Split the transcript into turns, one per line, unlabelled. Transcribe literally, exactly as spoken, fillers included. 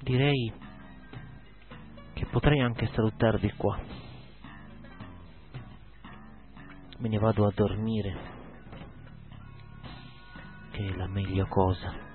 direi che potrei anche salutarvi qua. Me ne vado a dormire, che è la meglio cosa.